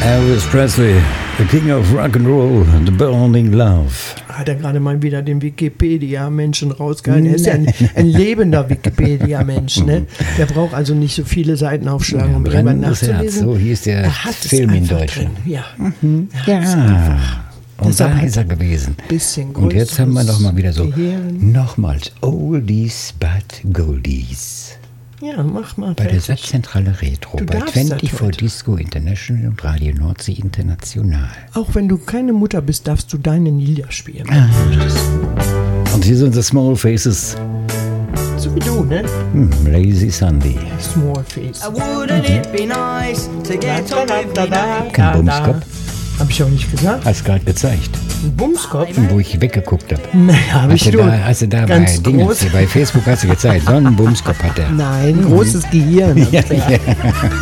Elvis Presley, the King of Rock and Roll, The Burning Love. Hat er gerade mal wieder den Wikipedia-Menschen rausgehalten. Er ist ja ein lebender Wikipedia-Mensch. Ne? Der braucht also nicht so viele Seiten aufschlagen, um irgendwann nachzulesen. So hieß der Film in Deutschland. Ja. Ja. Und da ist er gewesen. Und jetzt haben wir noch mal wieder so, nochmals, Oldies but Goldies. Ja, mach mal. Bei der Satzzentrale Retro, bei 24 Disco International und Radio Nordsee International. Auch wenn du keine Mutter bist, darfst du deine Lieder spielen. Und hier sind die Small Faces. So wie du, ne? Lazy Sunday. Small Faces. Kein Bumskopf. Hab ich auch nicht gesagt. Hast gerade gezeigt. Ein Bumskopf? Wo ich weggeguckt habe. Naja, hab ich nur. Hast du da bei Dingens, bei Facebook hast du gezeigt. So einen Bumskopf hat er. Nein, großes Gehirn. Ja.